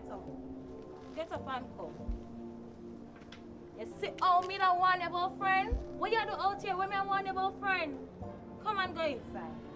so. Get up and come. You see how me don't want your boyfriend? What you do out here when me want your boyfriend? Come and go inside.